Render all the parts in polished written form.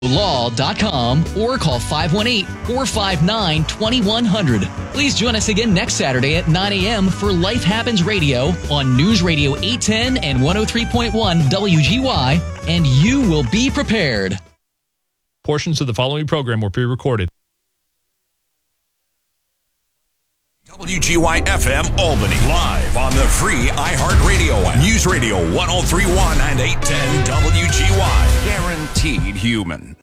Law.com or call 518-459-2100. Please join us again next Saturday at 9 a.m. for Life Happens Radio on News Radio 810 and 103.1 WGY, and you will be prepared. Portions of the following program were pre-recorded. WGY-FM Albany, live on the free iHeartRadio app. News Radio 103.1 and 810 WGY. Guaranteed human.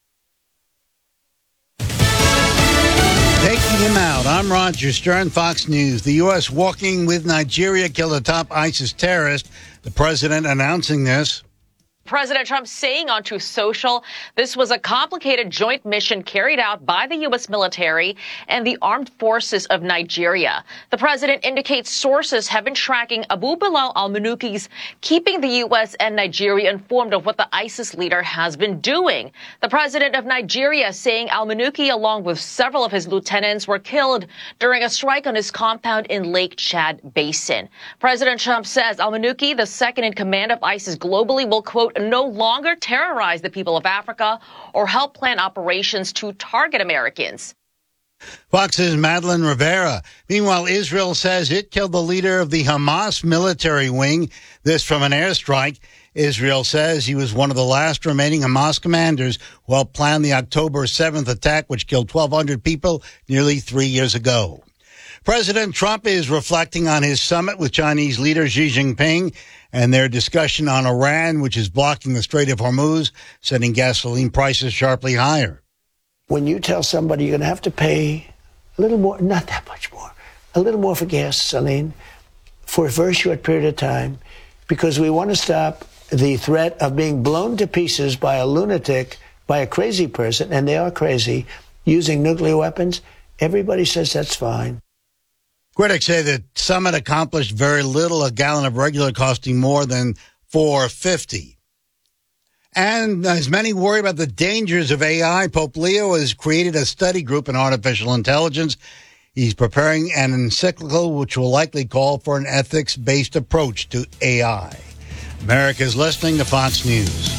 Taking him out. I'm Roger Stern, Fox News. The U.S. walking with Nigeria killed a top ISIS terrorist. The president announcing this. President Trump saying on Truth Social, this was a complicated joint mission carried out by the U.S. military and the armed forces of Nigeria. The president indicates sources have been tracking Abu Bilal al-Manuki's, keeping the U.S. and Nigeria informed of what the ISIS leader has been doing. The president of Nigeria saying al-Manuki, along with several of his lieutenants, were killed during a strike on his compound in Lake Chad Basin. President Trump says al-Manuki, the second in command of ISIS globally, will, quote, no longer terrorize the people of Africa or help plan operations to target Americans. Fox's Madeline Rivera. Meanwhile, Israel says it killed the leader of the Hamas military wing. This from an airstrike. Israel says he was one of the last remaining Hamas commanders who helped plan the October 7th attack, which killed 1,200 people nearly 3 years ago. President Trump is reflecting on his summit with Chinese leader Xi Jinping and their discussion on Iran, which is blocking the Strait of Hormuz, sending gasoline prices sharply higher. When you tell somebody you're going to have to pay a little more, not that much more, a little more for gasoline for a very short period of time, because we want to stop the threat of being blown to pieces by a lunatic, by a crazy person, and they are crazy, using nuclear weapons, everybody says that's fine. Critics say the summit accomplished very little, a gallon of regular costing more than $4.50. And as many worry about the dangers of AI, Pope Leo has created a study group in artificial intelligence. He's preparing an encyclical which will likely call for an ethics-based approach to AI. America is listening to Fox News.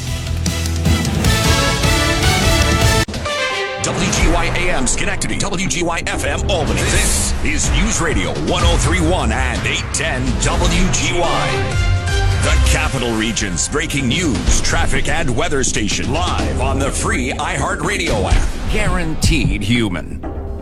WGY AM Schenectady, WGY FM Albany. This is News Radio 103.1 and 810 WGY. The Capital Region's breaking news, traffic, and weather station live on the free iHeartRadio app. Guaranteed human.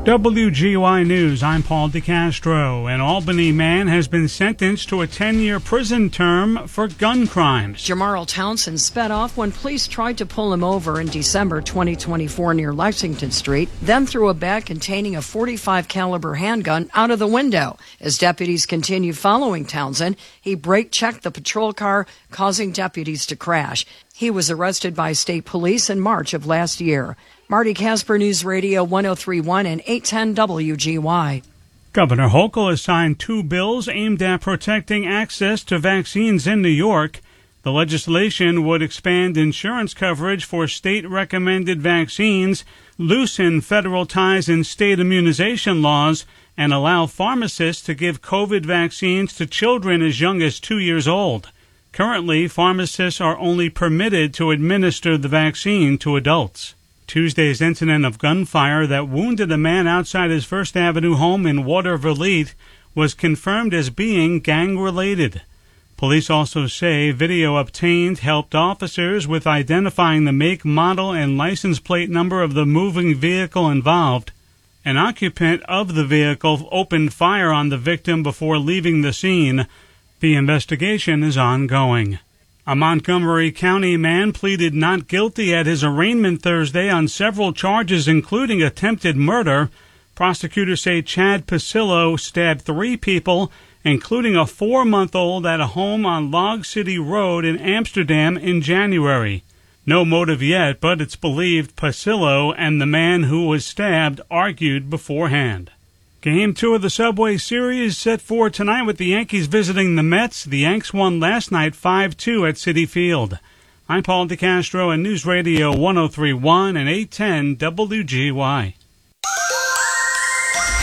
WGY News, I'm Paul DeCastro. An Albany man has been sentenced to a 10-year prison term for gun crimes. Jamarl Townsend sped off when police tried to pull him over in December 2024 near Lexington Street, then threw a bag containing a .45 caliber handgun out of the window. As deputies continued following Townsend, he brake-checked the patrol car, causing deputies to crash. He was arrested by state police in March of last year. Marty Casper, News Radio 103.1 and 810 WGY. Governor Hochul has signed 2 bills aimed at protecting access to vaccines in New York. The legislation would expand insurance coverage for state-recommended vaccines, loosen federal ties in state immunization laws, and allow pharmacists to give COVID vaccines to children as young as 2 years old. Currently, pharmacists are only permitted to administer the vaccine to adults. Tuesday's incident of gunfire that wounded a man outside his First Avenue home in Water-Vliet was confirmed as being gang-related. Police also say video obtained helped officers with identifying the make, model, and license plate number of the moving vehicle involved. An occupant of the vehicle opened fire on the victim before leaving the scene. The investigation is ongoing. A Montgomery County man pleaded not guilty at his arraignment Thursday on several charges, including attempted murder. Prosecutors say Chad Pasillo stabbed 3 people, including a 4-month-old at a home on Log City Road in Amsterdam in January. No motive yet, but it's believed Pasillo and the man who was stabbed argued beforehand. Game 2 of the Subway Series set for tonight with the Yankees visiting the Mets. The Yanks won last night 5-2 at Citi Field. I'm Paul DeCastro and News Radio 103.1 and 810 WGY.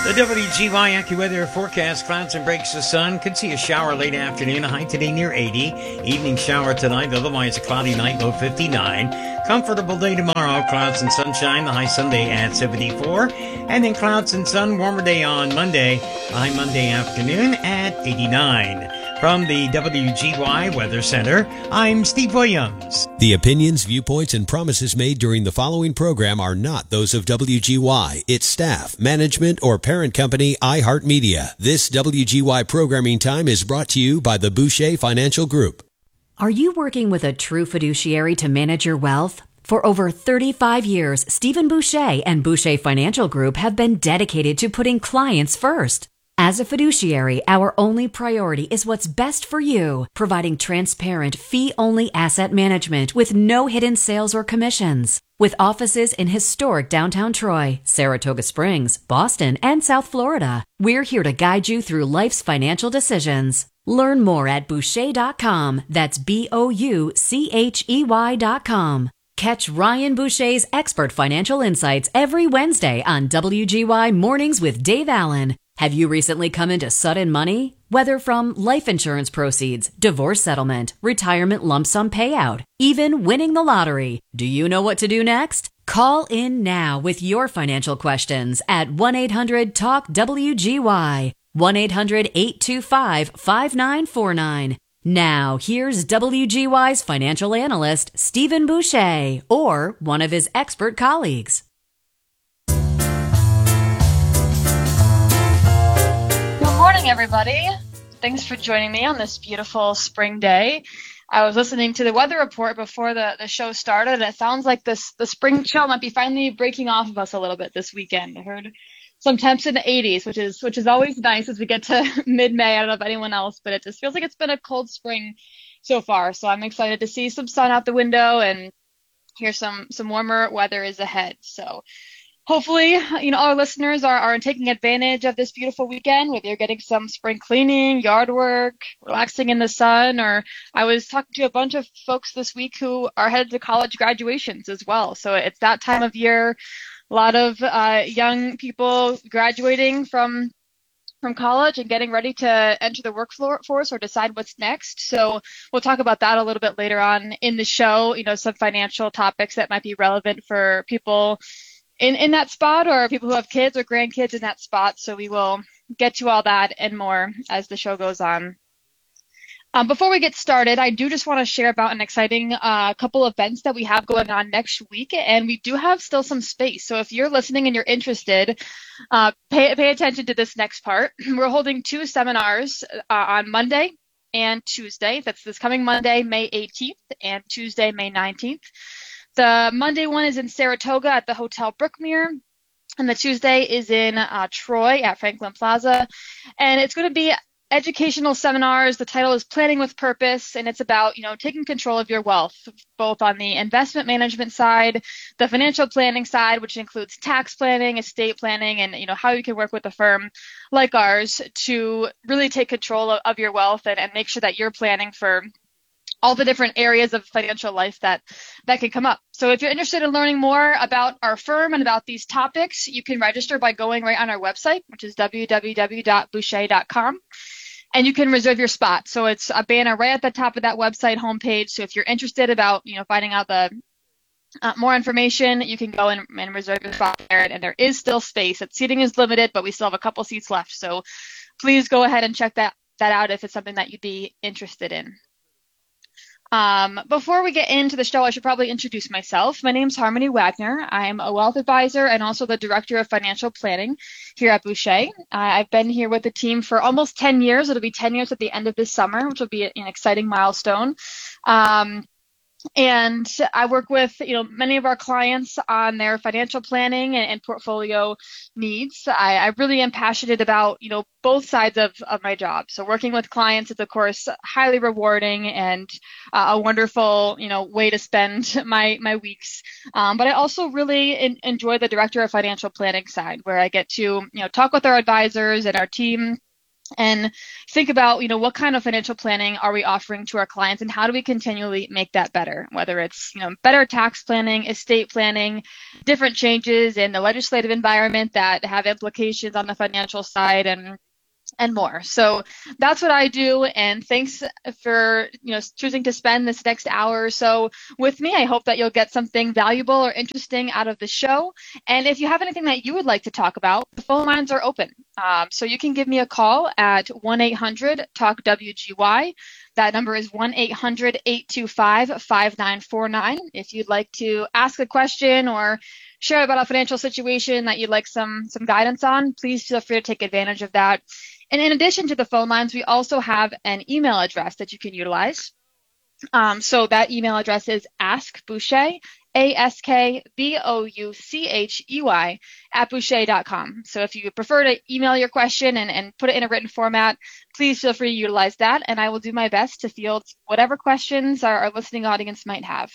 The WGY AccuWeather forecast: clouds and breaks of sun. Could see a shower late afternoon. A high today near 80. Evening shower tonight. Otherwise a cloudy night. Low 59. Comfortable day tomorrow. Clouds and sunshine. The high Sunday at 74. And then clouds and sun. Warmer day on Monday. High Monday afternoon at 89. From the WGY Weather Center, I'm Steve Williams. The opinions, viewpoints, and promises made during the following program are not those of WGY, its staff, management, or parent company, iHeartMedia. This WGY programming time is brought to you by the Boucher Financial Group. Are you working with a true fiduciary to manage your wealth? For over 35 years, Stephen Boucher and Boucher Financial Group have been dedicated to putting clients first. As a fiduciary, our only priority is what's best for you, providing transparent, fee-only asset management with no hidden sales or commissions. With offices in historic downtown Troy, Saratoga Springs, Boston, and South Florida, we're here to guide you through life's financial decisions. Learn more at Boucher.com. That's BOUCHEY.com. Catch Ryan Boucher's expert financial insights every Wednesday on WGY Mornings with Dave Allen. Have you recently come into sudden money? Whether from life insurance proceeds, divorce settlement, retirement lump sum payout, even winning the lottery. Do you know what to do next? Call in now with your financial questions at 1-800-TALK-WGY, 1-800-825-5949. Now, here's WGY's financial analyst, Stephen Boucher, or one of his expert colleagues. Good morning, everybody. Thanks for joining me on this beautiful spring day. I was listening to the weather report before the show started, and it sounds like the spring chill might be finally breaking off of us a little bit this weekend. I heard some temps in the 80s, which is always nice as we get to mid-May. I don't know if anyone else, but it just feels like it's been a cold spring so far. So I'm excited to see some sun out the window and hear some warmer weather is ahead. So hopefully, our listeners are taking advantage of this beautiful weekend, whether you're getting some spring cleaning, yard work, relaxing in the sun, or I was talking to a bunch of folks this week who are headed to college graduations as well. So it's that time of year. A lot of young people graduating from college and getting ready to enter the workforce or decide what's next. So we'll talk about that a little bit later on in the show, some financial topics that might be relevant for people in that spot, or people who have kids or grandkids in that spot. So we will get to all that and more as the show goes on. Before we get started, I do just want to share about an exciting couple events that we have going on next week, and we do have still some space. So if you're listening and you're interested, pay attention to this next part. We're holding 2 seminars on Monday and Tuesday. That's this coming Monday, May 18th, and Tuesday, May 19th. The Monday one is in Saratoga at the Hotel Brookmere, and the Tuesday is in Troy at Franklin Plaza. And it's going to be educational seminars. The title is Planning with Purpose, and it's about, taking control of your wealth, both on the investment management side, the financial planning side, which includes tax planning, estate planning, and, how you can work with a firm like ours to really take control of your wealth and make sure that you're planning for all the different areas of financial life that can come up. So if you're interested in learning more about our firm and about these topics, you can register by going right on our website, which is www.boucher.com. And you can reserve your spot. So it's a banner right at the top of that website homepage. So if you're interested about, finding out the more information, you can go and reserve your spot there. And there is still space. Seating is limited, but we still have a couple seats left. So please go ahead and check that out if it's something that you'd be interested in. Before we get into the show, I should probably introduce myself. My name's Harmony Wagner. I'm a wealth advisor and also the director of financial planning here at Boucher. I've been here with the team for almost 10 years. It'll be 10 years at the end of this summer, which will be an exciting milestone. And I work with, many of our clients on their financial planning and portfolio needs. I really am passionate about, both sides of my job. So working with clients is, of course, highly rewarding and a wonderful, way to spend my weeks. But I also really enjoy the director of financial planning side, where I get to, talk with our advisors and our team and think about, what kind of financial planning are we offering to our clients and how do we continually make that better, whether it's, better tax planning, estate planning, different changes in the legislative environment that have implications on the financial side and more. So that's what I do. And thanks for, choosing to spend this next hour or so with me. I hope that you'll get something valuable or interesting out of the show. And if you have anything that you would like to talk about, the phone lines are open. So you can give me a call at 1-800-TALK-WGY. That number is 1-800-825-5949. If you'd like to ask a question or share about a financial situation that you'd like some guidance on, please feel free to take advantage of that. And in addition to the phone lines, we also have an email address that you can utilize. So that email address is askboucher, AskBouchey @Boucher.com. So if you prefer to email your question and put it in a written format, please feel free to utilize that. And I will do my best to field whatever questions our listening audience might have.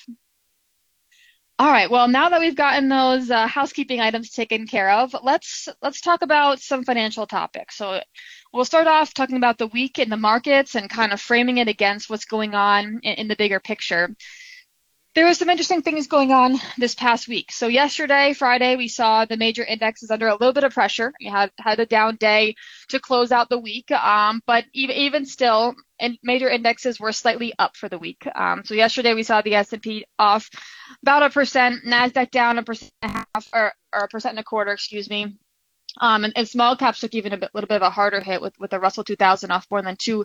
All right. Well, now that we've gotten those housekeeping items taken care of, let's talk about some financial topics. So we'll start off talking about the week in the markets and kind of framing it against what's going on in the bigger picture. There were some interesting things going on this past week. So yesterday, Friday, we saw the major indexes under a little bit of pressure. We had a down day to close out the week, but even still, major indexes were slightly up for the week. So yesterday, we saw the S&P off about 1%, NASDAQ down 1.5%, or 1.25%, excuse me. And small caps took even little bit of a harder hit with the Russell 2000 off more than 2%.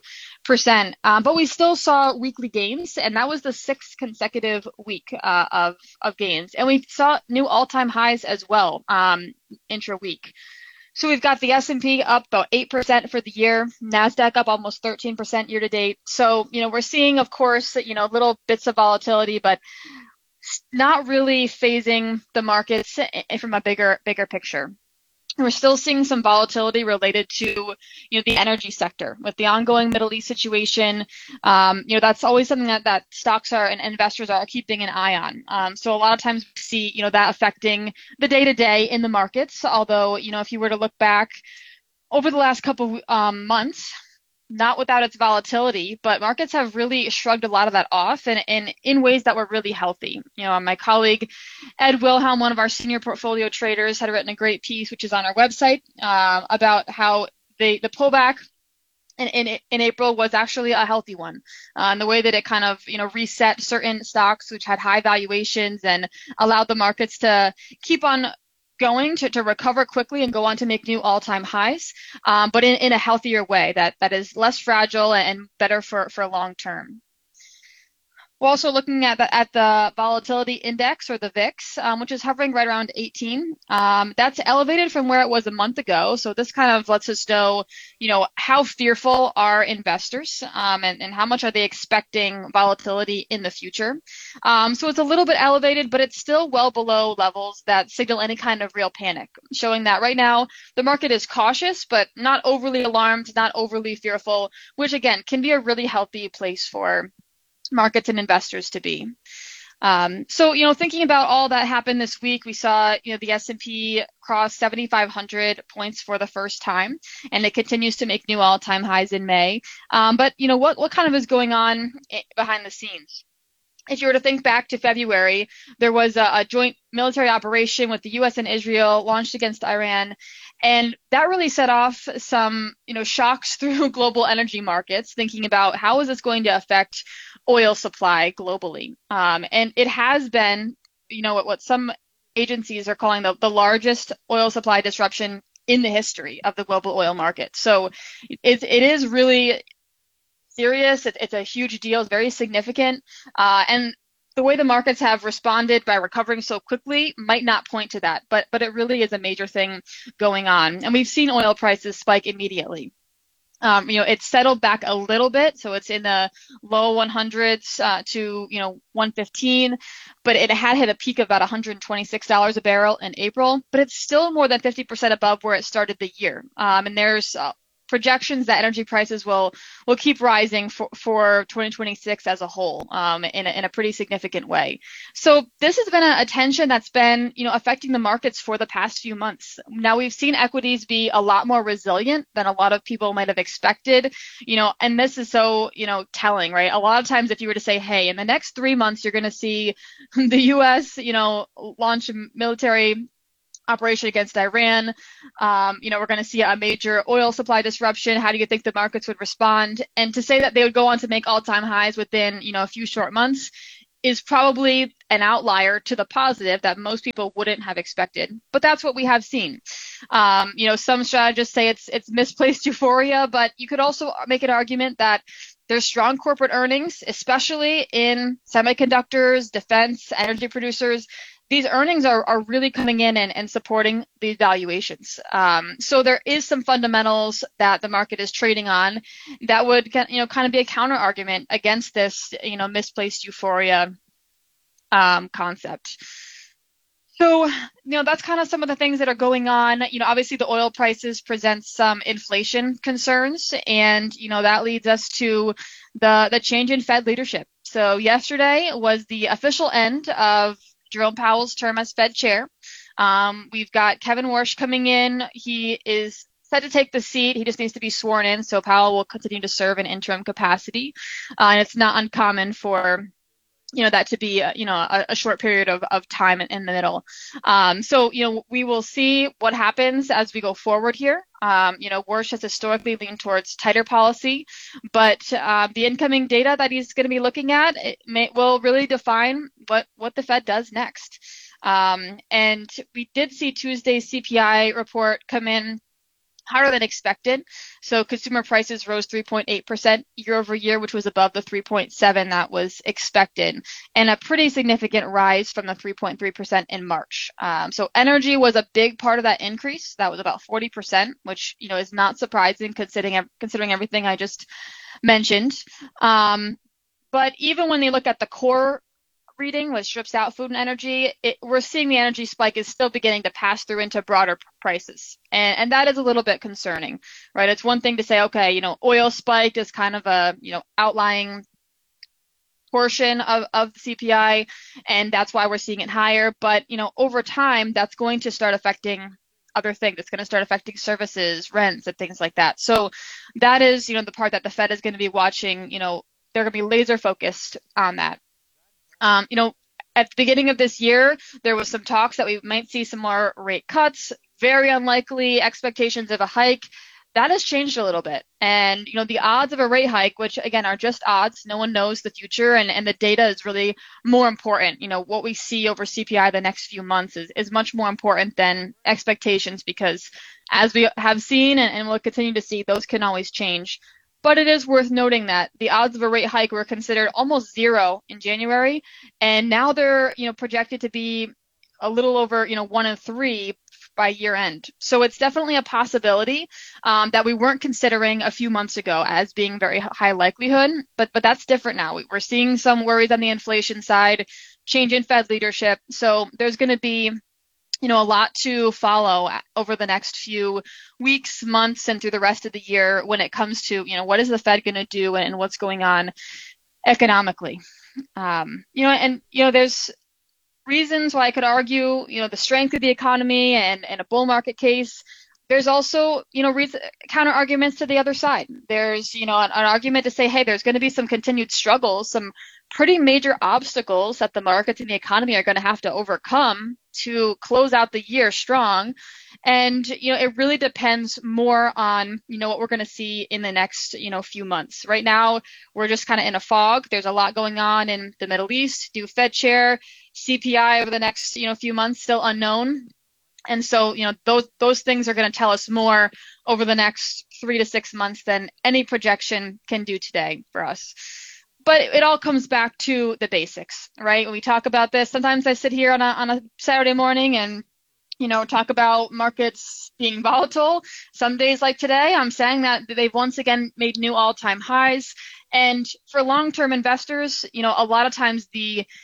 But we still saw weekly gains, and that was the sixth consecutive week of gains. And we saw new all-time highs as well intra-week. So we've got the S&P up about 8% for the year, NASDAQ up almost 13% year to date. So, we're seeing, of course, little bits of volatility, but not really phasing the markets from a bigger picture. We're still seeing some volatility related to, the energy sector with the ongoing Middle East situation. That's always something that stocks are and investors are keeping an eye on. So a lot of times we see, that affecting the day-to-day in the markets. Although, if you were to look back over the last couple months, not without its volatility, but markets have really shrugged a lot of that off and in ways that were really healthy. My colleague, Ed Wilhelm, one of our senior portfolio traders, had written a great piece, which is on our website, about how the pullback in April was actually a healthy one. And the way that it kind of, reset certain stocks, which had high valuations and allowed the markets to keep on going to recover quickly and go on to make new all-time highs, but in a healthier way that is less fragile and better for long term. We're also looking at the volatility index, or the VIX, which is hovering right around 18. That's elevated from where it was a month ago. So this kind of lets us know, how fearful are investors, and how much are they expecting volatility in the future. So it's a little bit elevated, but it's still well below levels that signal any kind of real panic, showing that right now the market is cautious, but not overly alarmed, not overly fearful, which again can be a really healthy place for markets and investors to be. So, thinking about all that happened this week, we saw, the S&P cross 7,500 points for the first time, and it continues to make new all-time highs in May. But, what kind of is going on behind the scenes? If you were to think back to February, there was a joint military operation with the U.S. and Israel launched against Iran, and that really set off some, shocks through global energy markets, thinking about how is this going to affect oil supply globally. And it has been, what some agencies are calling the largest oil supply disruption in the history of the global oil market. So it is really serious. It's a huge deal. It's very significant. And the way the markets have responded by recovering so quickly might not point to that, but it really is a major thing going on. And we've seen oil prices spike immediately. It's settled back a little bit, so it's in the low 100s to 115, but it had hit a peak of about $126 a barrel in April, but it's still more than 50% above where it started the year. And there's projections that energy prices will keep rising for 2026 as a whole, in a pretty significant way. So this has been a tension that's been, affecting the markets for the past few months. Now we've seen equities be a lot more resilient than a lot of people might have expected, and this is so, telling, right? A lot of times if you were to say, hey, in the next 3 months, you're going to see the U.S., launch a military operation against Iran. We're going to see a major oil supply disruption. How do you think the markets would respond? And to say that they would go on to make all-time highs within, a few short months is probably an outlier to the positive that most people wouldn't have expected. But that's what we have seen. Some strategists say it's misplaced euphoria, but you could also make an argument that there's strong corporate earnings, especially in semiconductors, defense, energy producers. These earnings are really coming in and supporting these valuations. So there is some fundamentals that the market is trading on that would, kind of be a counter argument against this, misplaced euphoria concept. So, that's kind of some of the things that are going on. Obviously the oil prices present some inflation concerns, and, that leads us to the change in Fed leadership. So yesterday was the official end of Jerome Powell's term as Fed chair. We've got Kevin Warsh coming in. He is set to take the seat. He just needs to be sworn in. So Powell will continue to serve in interim capacity. And it's not uncommon for, that to be, a short period of time in the middle. So, we will see what happens as we go forward here. Warsh has historically leaned towards tighter policy, but the incoming data that he's going to be looking at will really define what the Fed does next. And we did see Tuesday's CPI report come in higher than expected. So consumer prices rose 3.8% year over year, which was above the 3.7% that was expected, and a pretty significant rise from the 3.3% in March. So energy was a big part of that increase. That was about 40%, which, is not surprising considering everything I just mentioned. But even when they look at the core reading, which strips out food and energy, we're seeing the energy spike is still beginning to pass through into broader prices. And that is a little bit concerning, right? It's one thing to say, okay, oil spiked is kind of a, outlying portion of the CPI, and that's why we're seeing it higher. But, over time, that's going to start affecting other things. It's going to start affecting services, rents, and things like that. So that is, the part that the Fed is going to be watching. They're going to be laser focused on that. At the beginning of this year, there was some talks that we might see some more rate cuts, very unlikely expectations of a hike. That has changed a little bit. And, the odds of a rate hike, which again are just odds, no one knows the future, and the data is really more important. What we see over CPI the next few months is much more important than expectations, because as we have seen and will continue to see, those can always change. But it is worth noting that the odds of a rate hike were considered almost zero in January, and now they're, projected to be a little over, 1 in 3 by year end. So it's definitely a possibility that we weren't considering a few months ago as being very high likelihood, but that's different now. We're seeing some worries on the inflation side, change in Fed leadership. So there's going to be a lot to follow over the next few weeks, months, and through the rest of the year when it comes to, what is the Fed going to do and what's going on economically. There's reasons why I could argue, the strength of the economy and a bull market case. There's also, counter arguments to the other side. There's, an argument to say, hey, there's going to be some continued struggles, some pretty major obstacles that the markets and the economy are going to have to overcome to close out the year strong. And, it really depends more on, what we're going to see in the next, few months. Right now, we're just kind of in a fog. There's a lot going on in the Middle East, new Fed chair, CPI over the next, few months, still unknown. And so, those things are going to tell us more over the next 3 to 6 months than any projection can do today for us. But it all comes back to the basics, right? When we talk about this, sometimes I sit here on a Saturday morning and, talk about markets being volatile. Some days like today, I'm saying that they've once again made new all-time highs. And for long-term investors, a lot of times the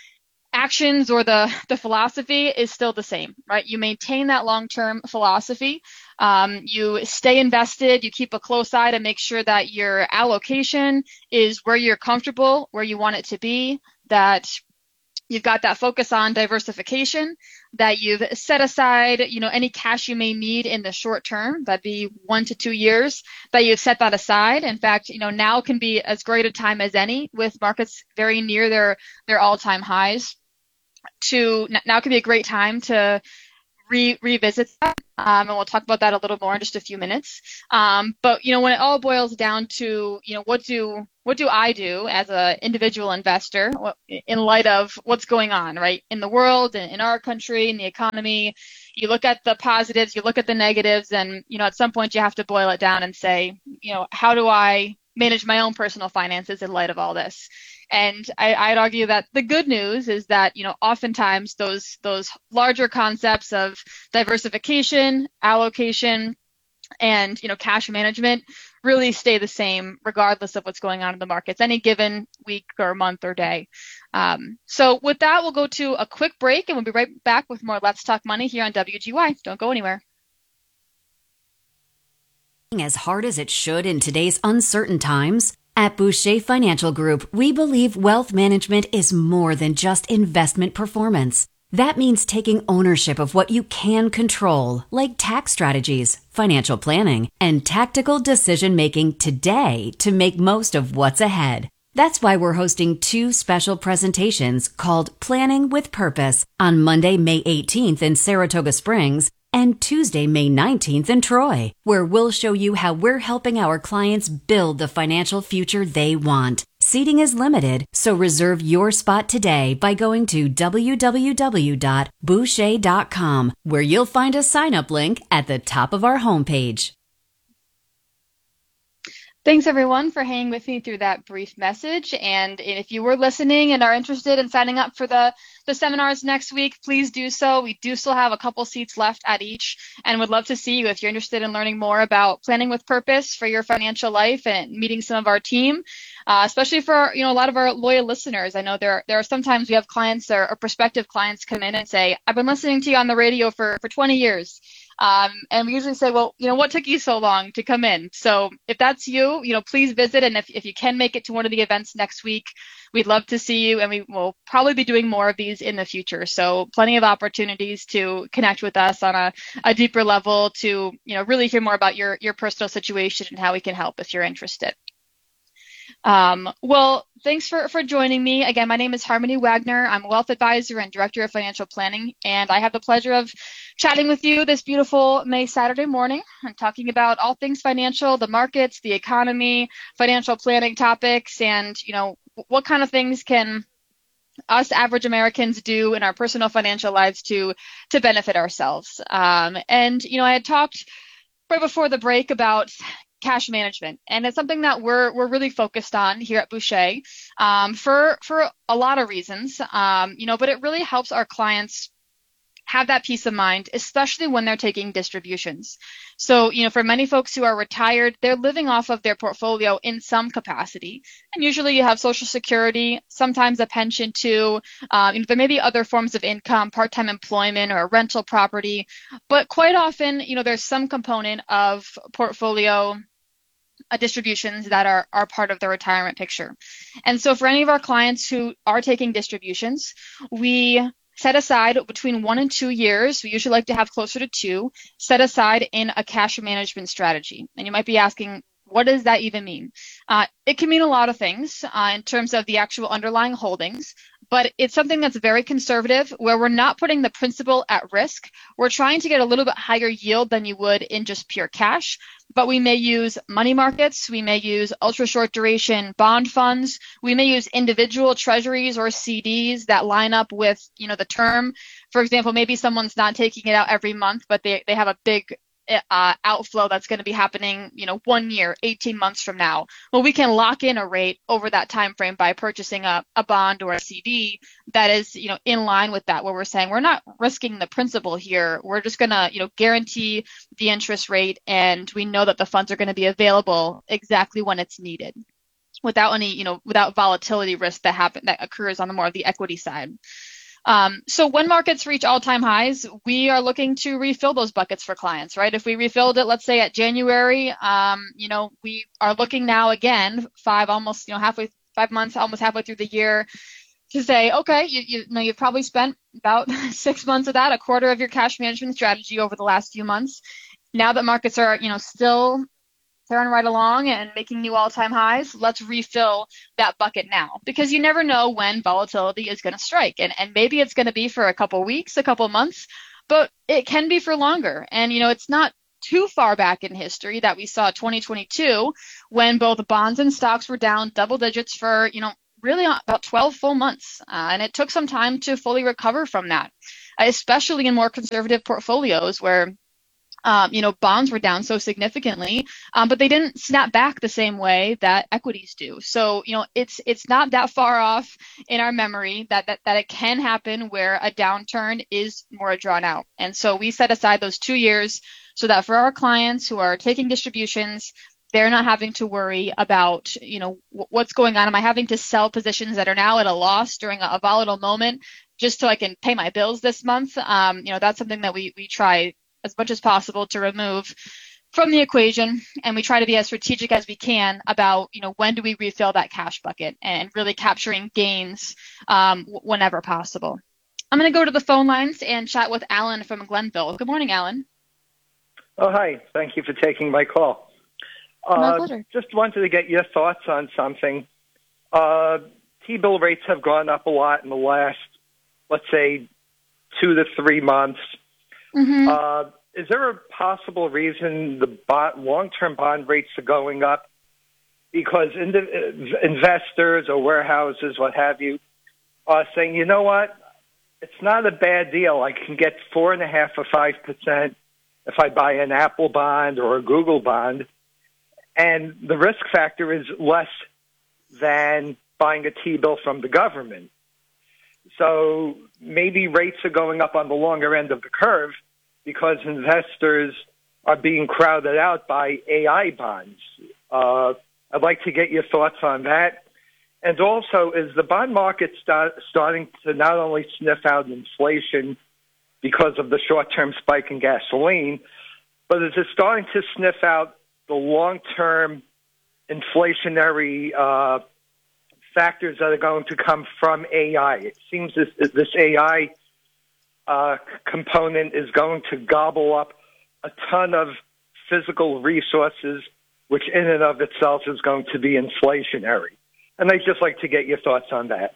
actions or the philosophy is still the same, right? You maintain that long-term philosophy. You stay invested. You keep a close eye to make sure that your allocation is where you're comfortable, where you want it to be, that you've got that focus on diversification, that you've set aside, any cash you may need in the short term, that'd be 1 to 2 years, that you've set that aside. In fact, now can be as great a time as any with markets very near their all-time highs. Now can be a great time to revisit that, and we'll talk about that a little more in just a few minutes. But when it all boils down to what do I do as an individual investor in light of what's going on, right, in the world, in our country, in the economy? You look at the positives, you look at the negatives, and at some point you have to boil it down and say, how do I manage my own personal finances in light of all this? And I'd argue that the good news is that, oftentimes those larger concepts of diversification, allocation, and, cash management really stay the same regardless of what's going on in the markets any given week or month or day. So with that, we'll go to a quick break and we'll be right back with more Let's Talk Money here on WGY. Don't go anywhere. As hard as it should in today's uncertain times? At Boucher Financial Group, we believe wealth management is more than just investment performance. That means taking ownership of what you can control, like tax strategies, financial planning, and tactical decision-making today to make most of what's ahead. That's why we're hosting 2 special presentations called Planning with Purpose on Monday, May 18th in Saratoga Springs and Tuesday, May 19th in Troy, where we'll show you how we're helping our clients build the financial future they want. Seating is limited, so reserve your spot today by going to www.boucher.com, where you'll find a sign-up link at the top of our homepage. Thanks, everyone, for hanging with me through that brief message. And if you were listening and are interested in signing up for the seminars next week, please do so. We do still have a couple seats left at each and would love to see you if you're interested in learning more about planning with purpose for your financial life and meeting some of our team, especially for a lot of our loyal listeners. I know there are sometimes we have clients or prospective clients come in and say, I've been listening to you on the radio for 20 years. And we usually say, well, what took you so long to come in? So if that's you, please visit. And if you can make it to one of the events next week, we'd love to see you. And we will probably be doing more of these in the future. So plenty of opportunities to connect with us on a deeper level to, really hear more about your personal situation and how we can help if you're interested. Well, thanks for joining me. Again, my name is Harmony Wagner. I'm a wealth advisor and director of financial planning, and I have the pleasure of chatting with you this beautiful May Saturday morning and talking about all things financial, the markets, the economy, financial planning topics, and, what kind of things can us average Americans do in our personal financial lives to benefit ourselves. And, I had talked right before the break about cash management, and it's something that we're really focused on here at Boucher for a lot of reasons, but it really helps our clients have that peace of mind, especially when they're taking distributions. So, for many folks who are retired, they're living off of their portfolio in some capacity. And usually you have Social Security, sometimes a pension too. There may be other forms of income, part-time employment or a rental property. But quite often, there's some component of portfolio distributions that are part of the retirement picture. And so for any of our clients who are taking distributions, we set aside between 1 and 2 years. We usually like to have closer to 2 set aside in a cash management strategy. And you might be asking, what does that even mean? It can mean a lot of things in terms of the actual underlying holdings, but it's something that's very conservative where we're not putting the principal at risk. We're trying to get a little bit higher yield than you would in just pure cash, but we may use money markets. We may use ultra short duration bond funds. We may use individual treasuries or CDs that line up with, the term. For example, maybe someone's not taking it out every month, but they have a big outflow that's going to be happening, 1 year, 18 months from now. Well, we can lock in a rate over that time frame by purchasing a bond or a CD that is, in line with that, where we're saying we're not risking the principal here. We're just going to, guarantee the interest rate, and we know that the funds are going to be available exactly when it's needed, without any, without volatility risk that occurs on the more of the equity side. So when markets reach all-time highs, we are looking to refill those buckets for clients, right? If we refilled it, let's say at January, we are looking now again, 5 months, almost halfway through the year, to say, okay, you've probably spent about 6 months of that, a quarter of your cash management strategy over the last few months. Now that markets are, still tearing right along and making new all-time highs, let's refill that bucket now, because you never know when volatility is going to strike. And maybe it's going to be for a couple weeks, a couple months, but it can be for longer. And, it's not too far back in history that we saw 2022 when both bonds and stocks were down double digits for, really about 12 full months. And it took some time to fully recover from that, especially in more conservative portfolios where bonds were down so significantly, but they didn't snap back the same way that equities do. So, it's not that far off in our memory that it can happen where a downturn is more drawn out. And so we set aside those 2 years so that for our clients who are taking distributions, they're not having to worry about, what's going on. Am I having to sell positions that are now at a loss during a volatile moment just so I can pay my bills this month? That's something that we try as much as possible to remove from the equation. And we try to be as strategic as we can about, when do we refill that cash bucket and really capturing gains whenever possible. I'm going to go to the phone lines and chat with Alan from Glenville. Good morning, Alan. Oh, hi. Thank you for taking my call. My pleasure. Just wanted to get your thoughts on something. T-bill rates have gone up a lot in the last, let's say, 2 to 3 months. Mm-hmm. Is there a possible reason the long-term bond rates are going up? Because investors or warehouses, what have you, are saying, you know what, it's not a bad deal. I can get 4.5% or 5% if I buy an Apple bond or a Google bond. And the risk factor is less than buying a T-bill from the government. So maybe rates are going up on the longer end of the curve because investors are being crowded out by AI bonds. I'd like to get your thoughts on that. And also, is the bond market starting to not only sniff out inflation because of the short-term spike in gasoline, but is it starting to sniff out the long-term inflationary factors that are going to come from AI? It seems this AI component is going to gobble up a ton of physical resources, which in and of itself is going to be inflationary. And I'd just like to get your thoughts on that.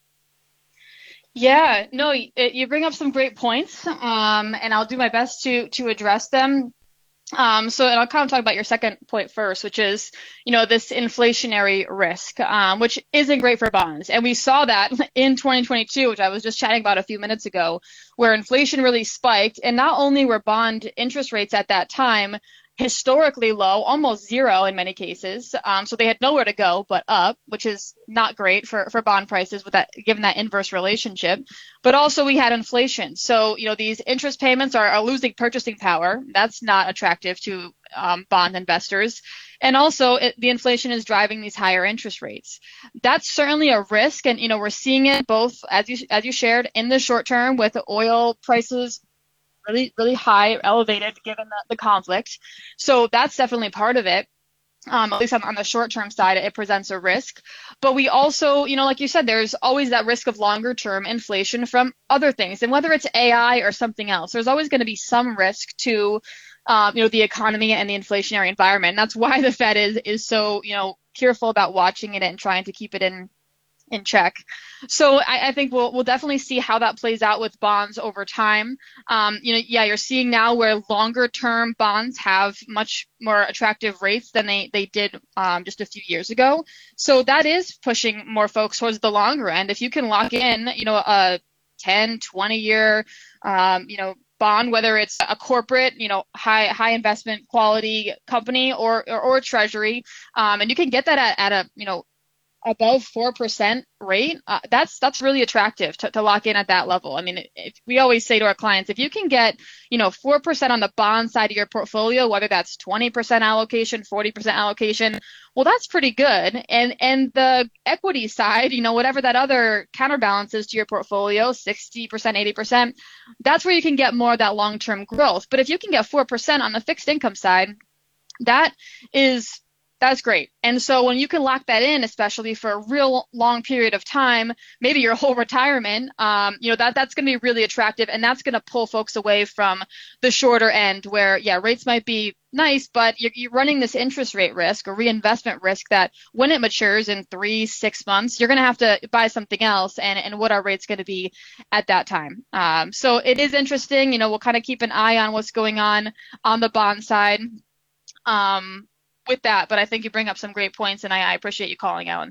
Yeah, no, you bring up some great points, and I'll do my best to address them. And I'll kind of talk about your second point first, which is, this inflationary risk, which isn't great for bonds. And we saw that in 2022, which I was just chatting about a few minutes ago, where inflation really spiked. And not only were bond interest rates at that time historically low, almost zero in many cases. So they had nowhere to go but up, which is not great for bond prices with that, given that inverse relationship. But also we had inflation. So, these interest payments are losing purchasing power. That's not attractive to bond investors. And also the inflation is driving these higher interest rates. That's certainly a risk. And, we're seeing it both, as you shared, in the short term with oil prices really, really high, elevated, given the conflict. So that's definitely part of it. At least on the short-term side, it presents a risk. But we also, like you said, there's always that risk of longer-term inflation from other things. And whether it's AI or something else, there's always going to be some risk to, the economy and the inflationary environment. And that's why the Fed is so, careful about watching it and trying to keep it in check. So I think we'll definitely see how that plays out with bonds over time. You're seeing now where longer term bonds have much more attractive rates than they did just a few years ago. So that is pushing more folks towards the longer end. If you can lock in, a 10, 20 year, bond, whether it's a corporate, high investment quality company or a treasury, and you can get that at a, above 4% rate, that's really attractive to lock in at that level. I mean, we always say to our clients, if you can get, 4% on the bond side of your portfolio, whether that's 20% allocation, 40% allocation, well, that's pretty good. And the equity side, whatever that other counterbalance is to your portfolio, 60%, 80%, that's where you can get more of that long-term growth. But if you can get 4% on the fixed income side, that's great. And so when you can lock that in, especially for a real long period of time, maybe your whole retirement, that's going to be really attractive. And that's going to pull folks away from the shorter end where, rates might be nice, but you're running this interest rate risk or reinvestment risk that when it matures in 3-6 months, you're going to have to buy something else. And what our rate's going to be at that time. So it is interesting. We'll kind of keep an eye on what's going on the bond side. With that, but I think you bring up some great points, and I appreciate you calling out.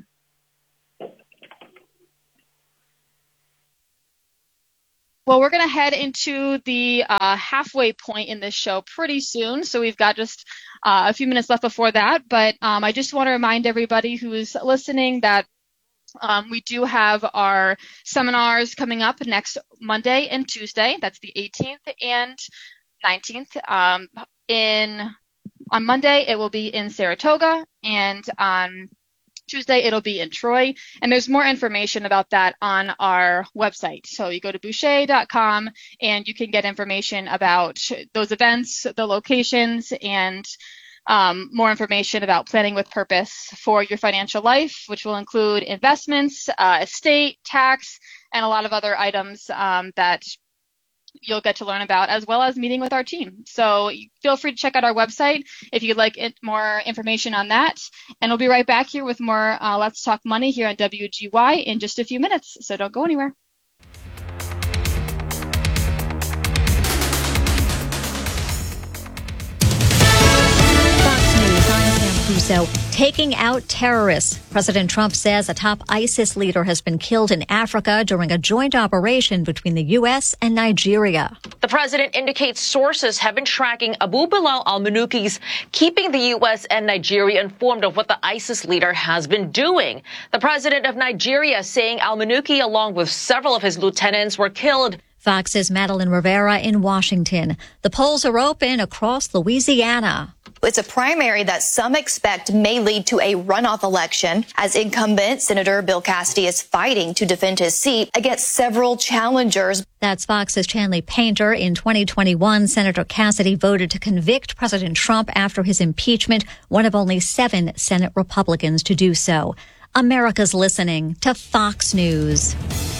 Well, we're going to head into the halfway point in this show pretty soon, so we've got just a few minutes left before that, but I just want to remind everybody who's listening that we do have our seminars coming up next Monday and Tuesday. That's the 18th and 19th. On Monday, it will be in Saratoga, and on Tuesday, it'll be in Troy. And there's more information about that on our website. So you go to Boucher.com, and you can get information about those events, the locations, and more information about planning with purpose for your financial life, which will include investments, estate, tax, and a lot of other items that you'll get to learn about, as well as meeting with our team. So feel free to check out our website if you'd like more information on that. And we'll be right back here with more Let's Talk Money here on WGY in just a few minutes. So don't go anywhere. Fox News, I'm Pam Crusoe. Taking out terrorists. President Trump says a top ISIS leader has been killed in Africa during a joint operation between the U.S. and Nigeria. The president indicates sources have been tracking Abu Bilal al-Manuki's, keeping the U.S. and Nigeria informed of what the ISIS leader has been doing. The president of Nigeria saying al-Manuki, along with several of his lieutenants, were killed. Fox's Madeline Rivera in Washington. The polls are open across Louisiana. It's a primary that some expect may lead to a runoff election, as incumbent Senator Bill Cassidy is fighting to defend his seat against several challengers. That's Fox's Chanley Painter. In 2021, Senator Cassidy voted to convict President Trump after his impeachment, one of only 7 Senate Republicans to do so. America's listening to Fox News.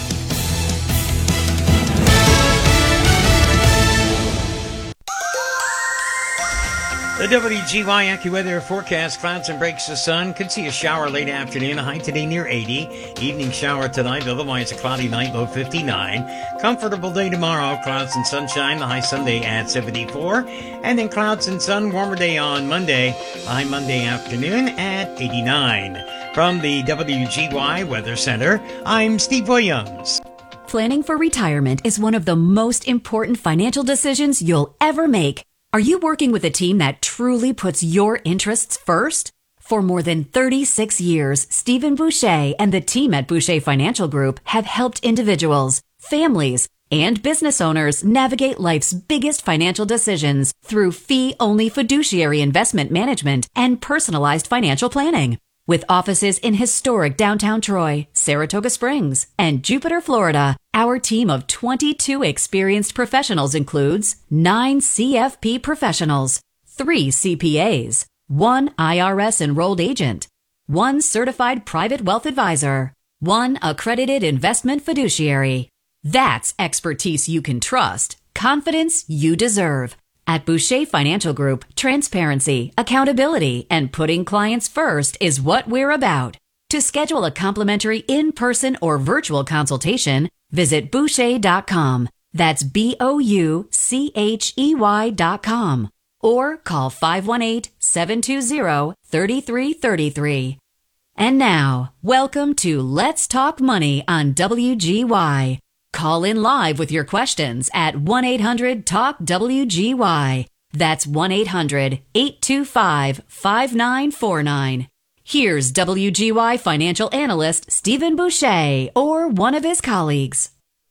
The WGY AccuWeather forecast: clouds and breaks of sun. Could see a shower late afternoon. A high today near 80. Evening shower tonight. Otherwise a cloudy night. Low 59. Comfortable day tomorrow. Clouds and sunshine. The high Sunday at 74. And then clouds and sun. Warmer day on Monday. High Monday afternoon at 89. From the WGY Weather Center, I'm Steve Williams. Planning for retirement is one of the most important financial decisions you'll ever make. Are you working with a team that truly puts your interests first? For more than 36 years, Stephen Boucher and the team at Boucher Financial Group have helped individuals, families, and business owners navigate life's biggest financial decisions through fee-only fiduciary investment management and personalized financial planning. With offices in historic downtown Troy, Saratoga Springs, and Jupiter, Florida, our team of 22 experienced professionals includes 9 CFP professionals, 3 CPAs, 1 IRS-enrolled agent, 1 certified private wealth advisor, 1 accredited investment fiduciary. That's expertise you can trust, confidence you deserve. At Boucher Financial Group, transparency, accountability, and putting clients first is what we're about. To schedule a complimentary in-person or virtual consultation, visit Boucher.com. That's BOUCHEY.com. Or call 518-720-3333. And now, welcome to Let's Talk Money on WGY. Call in live with your questions at 1-800-TALK-WGY. That's 1-800-825-5949. Here's WGY financial analyst Stephen Boucher or one of his colleagues.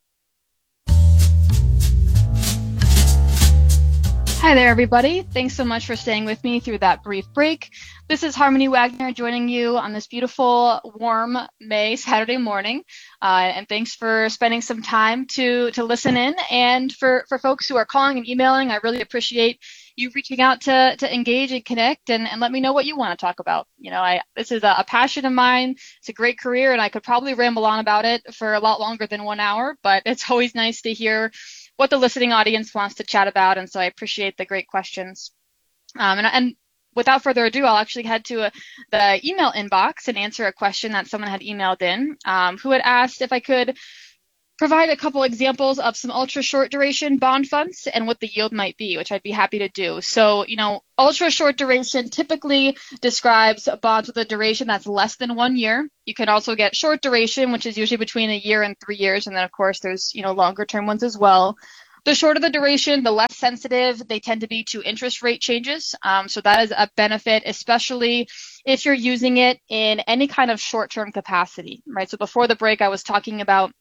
Hi there, everybody. Thanks so much for staying with me through that brief break. This is Harmony Wagner joining you on this beautiful, warm May Saturday morning. And thanks for spending some time to listen in. And for folks who are calling and emailing, I really appreciate you reaching out to engage and connect and let me know what you want to talk about. You know, this is a passion of mine. It's a great career, and I could probably ramble on about it for a lot longer than 1 hour, but it's always nice to hear what the listening audience wants to chat about, and so I appreciate the great questions. And without further ado, I'll actually head to the email inbox and answer a question that someone had emailed in, who had asked if I could provide a couple examples of some ultra short duration bond funds and what the yield might be, which I'd be happy to do. So, you know, ultra short duration typically describes bonds with a duration that's less than 1 year. You can also get short duration, which is usually between 1 year and 3 years. And then, of course, there's, you know, longer term ones as well. The shorter the duration, the less sensitive they tend to be to interest rate changes. So that is a benefit, especially if you're using it in any kind of short-term capacity, right? So before the break, I was talking about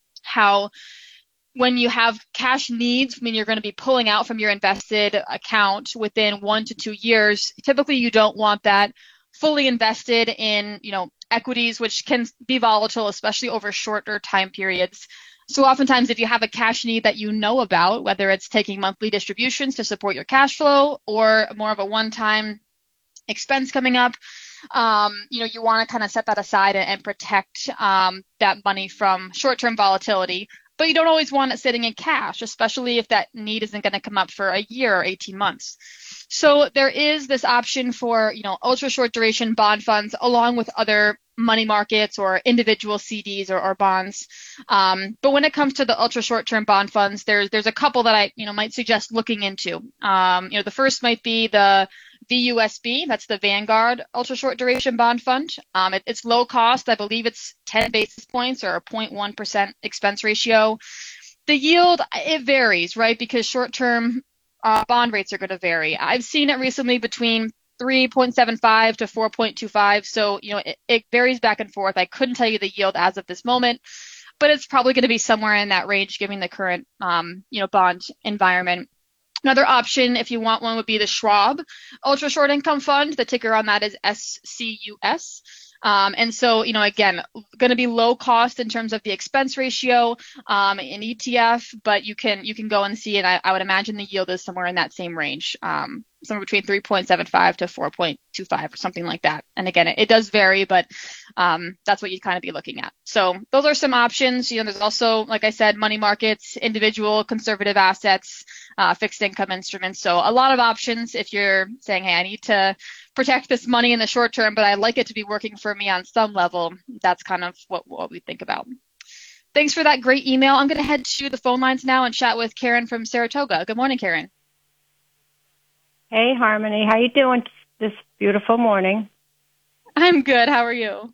how when you have cash needs, I mean, you're going to be pulling out from your invested account within 1 to 2 years. Typically, you don't want that fully invested in, you know, equities, which can be volatile, especially over shorter time periods. So oftentimes, if you have a cash need that you know about, whether it's taking monthly distributions to support your cash flow or more of a one-time expense coming up, you know, you want to kind of set that aside and protect that money from short-term volatility. But you don't always want it sitting in cash, especially if that need isn't going to come up for a year or 18 months. So there is this option for, you know, ultra short duration bond funds along with other money markets or individual CDs or bonds. But when it comes to the ultra short term bond funds, there's a couple that I, you know, might suggest looking into. You know, the first might be the VUSB, that's the Vanguard Ultra Short Duration Bond Fund. It's low cost. I believe it's 10 basis points or a 0.1% expense ratio. The yield, it varies, right? Because short-term bond rates are going to vary. I've seen it recently between 3.75 to 4.25. So, you know, it varies back and forth. I couldn't tell you the yield as of this moment, but it's probably going to be somewhere in that range given the current, you know, bond environment. Another option, if you want one, would be the Schwab Ultra Short Income Fund. The ticker on that is SCUS. And so, you know, again, going to be low cost in terms of the expense ratio in ETF, but you can go and see it. I would imagine the yield is somewhere in that same range, somewhere between 3.75 to 4.25 or something like that. And again, it does vary, but that's what you'd kind of be looking at. So those are some options. You know, there's also, like I said, money markets, individual conservative assets, fixed income instruments. So a lot of options if you're saying, hey, I need to protect this money in the short term, but I'd like it to be working for me on some level. That's kind of what we think about. Thanks for that great email. I'm going to head to the phone lines now and chat with Karen from Saratoga. Good morning, Karen. Hey, Harmony. How you doing this beautiful morning? I'm good. How are you?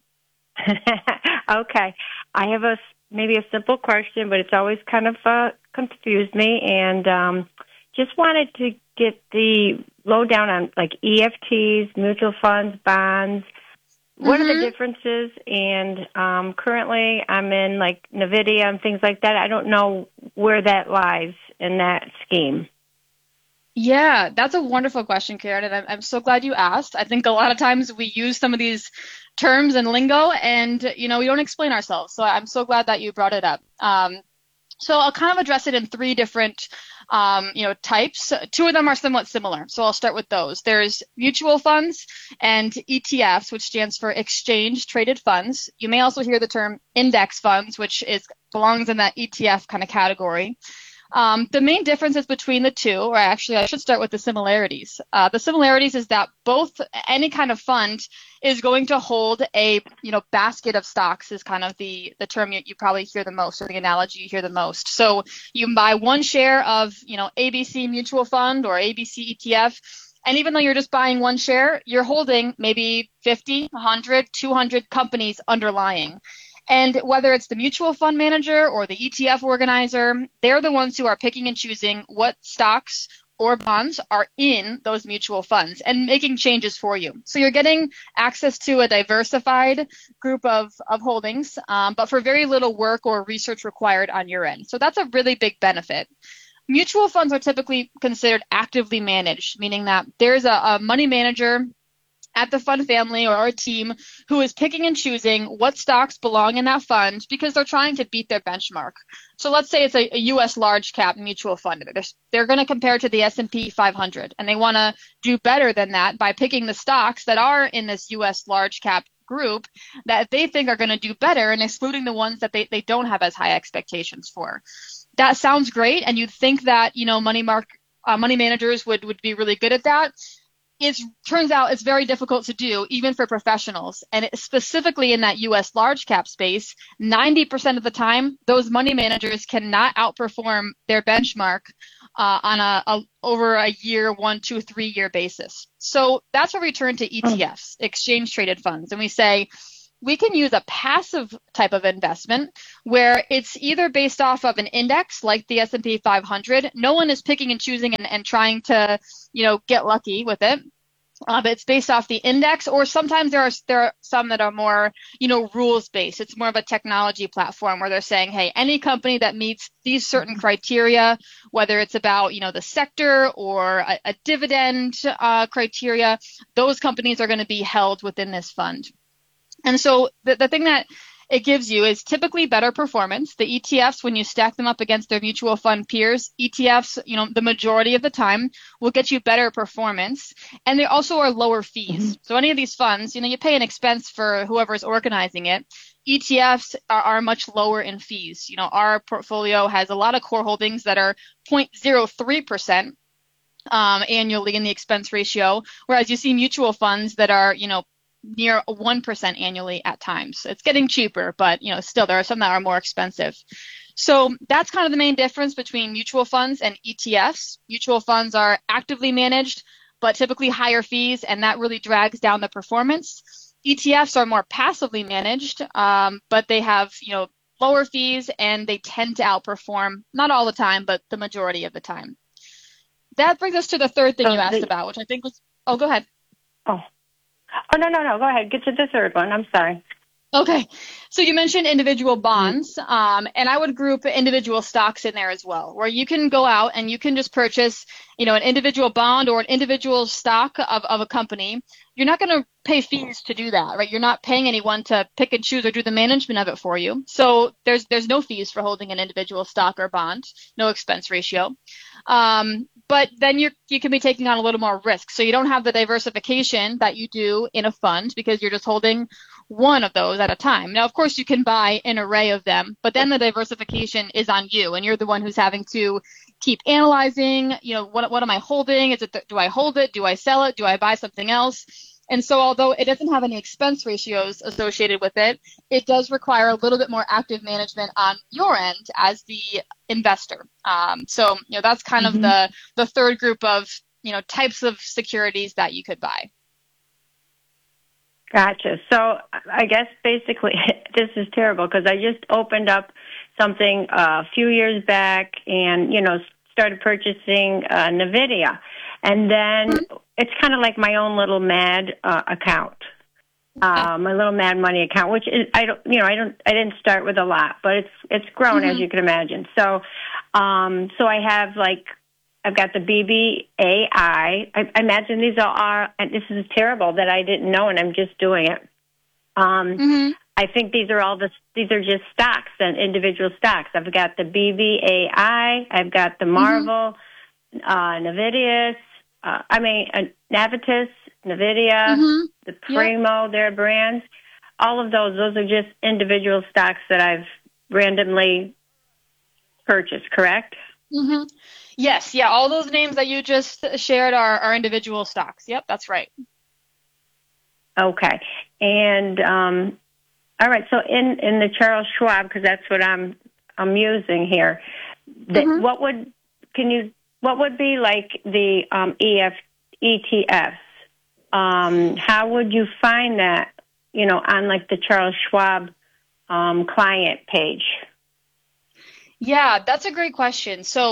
Okay. I have maybe a simple question, but it's always kind of confused me, and just wanted to get the lowdown on like EFTs, mutual funds, bonds. What are the differences? And currently I'm in like NVIDIA and things like that. I don't know where that lies in that scheme. Yeah, that's a wonderful question, Karen, and I'm so glad you asked. I think a lot of times we use some of these terms and lingo and, you know, we don't explain ourselves. So I'm so glad that you brought it up. So I'll kind of address it in three different, you know, types. Two of them are somewhat similar. So I'll start with those. There's mutual funds and ETFs, which stands for exchange traded funds. You may also hear the term index funds, which belongs in that ETF kind of category. The main differences between the two, or actually I should start with the similarities. The similarities is that any kind of fund is going to hold a, you know, basket of stocks is kind of the term you probably hear the most, or the analogy you hear the most. So you can buy one share of, you know, ABC mutual fund or ABC ETF. And even though you're just buying one share, you're holding maybe 50, 100, 200 companies underlying. And whether it's the mutual fund manager or the ETF organizer, they're the ones who are picking and choosing what stocks or bonds are in those mutual funds and making changes for you. So you're getting access to a diversified group of holdings, but for very little work or research required on your end. So that's a really big benefit. Mutual funds are typically considered actively managed, meaning that there's a money manager at the fund family or a team who is picking and choosing what stocks belong in that fund because they're trying to beat their benchmark. So let's say it's a U.S. large cap mutual fund. They're going to compare to the S&P 500, and they want to do better than that by picking the stocks that are in this U.S. large cap group that they think are going to do better and excluding the ones that they don't have as high expectations for. That sounds great, and you'd think that, money managers would be really good at that. It turns out it's very difficult to do, even for professionals. And specifically in that U.S. large cap space, 90% of the time, those money managers cannot outperform their benchmark on over a year, 1, 2, 3 year basis. So that's where we turn to ETFs, exchange traded funds. And we say, we can use a passive type of investment where it's either based off of an index like the S&P 500. No one is picking and choosing and trying to, get lucky with it. But it's based off the index, or sometimes there are some that are more, rules based. It's more of a technology platform where they're saying, hey, any company that meets these certain criteria, whether it's about, the sector or a dividend criteria, those companies are going to be held within this fund. And so the thing that it gives you is typically better performance. The ETFs, when you stack them up against their mutual fund peers, ETFs, the majority of the time will get you better performance. And they also are lower fees. So any of these funds, you pay an expense for whoever is organizing it. ETFs are much lower in fees. Our portfolio has a lot of core holdings that are 0.03%. Annually in the expense ratio, whereas you see mutual funds that are, near 1% annually at times. It's getting cheaper, but still there are some that are more expensive. So that's kind of the main difference between mutual funds and ETFs. Mutual funds are actively managed, but typically higher fees, and that really drags down the performance. ETFs are more passively managed, but they have lower fees, and they tend to outperform, not all the time, but the majority of the time. That brings us to the third thing you asked about, which I think was, go ahead. Oh, no. Go ahead. Get to the third one. I'm sorry. Okay. So you mentioned individual bonds, and I would group individual stocks in there as well, where you can go out and you can just purchase, an individual bond or an individual stock of a company. You're not going to pay fees to do that, right? You're not paying anyone to pick and choose or do the management of it for you. So there's no fees for holding an individual stock or bond, no expense ratio. But then you can be taking on a little more risk. So you don't have the diversification that you do in a fund because you're just holding one of those at a time. Now, of course, you can buy an array of them, but then the diversification is on you, and you're the one who's having to keep analyzing, what am I holding? Do I hold it? Do I sell it? Do I buy something else? And so although it doesn't have any expense ratios associated with it, it does require a little bit more active management on your end as the investor. So that's kind of the third group of, types of securities that you could buy. Gotcha. So I guess basically this is terrible because I just opened up something a few years back and, started purchasing NVIDIA. And then it's kind of like my own little mad account, my little mad money account, which is, I didn't start with a lot, but it's grown as you can imagine. So, so I have I've got the BBAI. I imagine these are, and this is terrible that I didn't know and I'm just doing it. I think these are just stocks and individual stocks. I've got the BBAI. I've got the Marvel, Navitas, Navitas, NVIDIA, the Primo, their brands. All of those are just individual stocks that I've randomly purchased, correct? Yes, yeah, all those names that you just shared are individual stocks. Yep, that's right. Okay. And all right, so in the Charles Schwab, because that's what I'm using here, what would be like the ETFs? How would you find that, on like the Charles Schwab client page? Yeah, that's a great question. So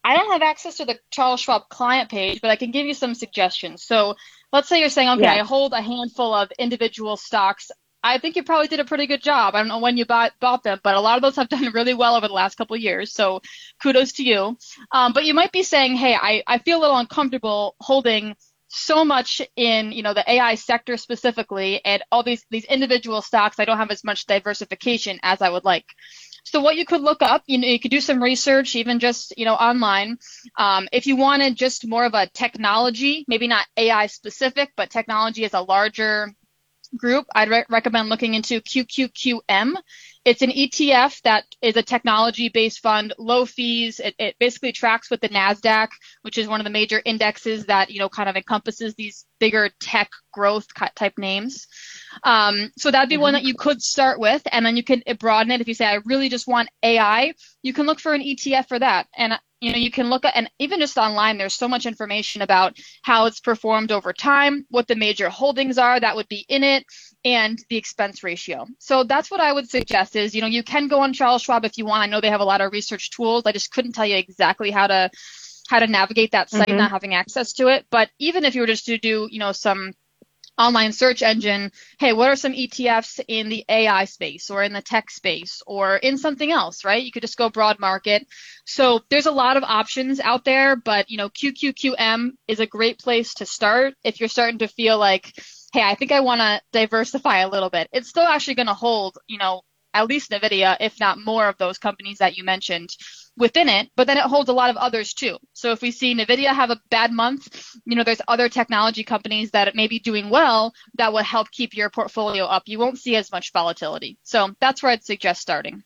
I don't have access to the Charles Schwab client page, but I can give you some suggestions. So let's say you're saying, okay, I hold a handful of individual stocks. I think you probably did a pretty good job. I don't know when you bought them, but a lot of those have done really well over the last couple of years. So kudos to you. But you might be saying, hey, I feel a little uncomfortable holding so much in, the AI sector specifically, and all these individual stocks. I don't have as much diversification as I would like. So what you could look up, you could do some research, even just, online. If you wanted just more of a technology, maybe not AI specific, but technology as a larger group, I'd recommend looking into QQQM. It's an ETF that is a technology-based fund, low fees. It basically tracks with the NASDAQ, which is one of the major indexes that, kind of encompasses these bigger tech growth type names. So that'd be one that you could start with, and then you can broaden it. If you say, I really just want AI, you can look for an ETF for that. And you can look at, and even just online, there's so much information about how it's performed over time, what the major holdings are that would be in it, and the expense ratio. So that's what I would suggest is, you can go on Charles Schwab if you want. I know they have a lot of research tools. I just couldn't tell you exactly how to navigate that site, not having access to it. But even if you were just to do, some online search engine, hey, what are some ETFs in the AI space or in the tech space or in something else, right? You could just go broad market. So there's a lot of options out there, but, QQQM is a great place to start if you're starting to feel like, hey, I think I want to diversify a little bit. It's still actually going to hold, at least NVIDIA, if not more of those companies that you mentioned within it, but then it holds a lot of others too. So if we see NVIDIA have a bad month, there's other technology companies that may be doing well that will help keep your portfolio up. You won't see as much volatility. So that's where I'd suggest starting.